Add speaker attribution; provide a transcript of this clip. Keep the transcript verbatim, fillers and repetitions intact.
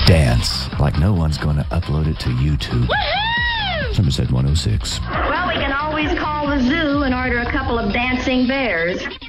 Speaker 1: Dance like no one's going to upload it to YouTube. Somerset one oh six.
Speaker 2: Well, we can always call the zoo and order a couple of dancing bears.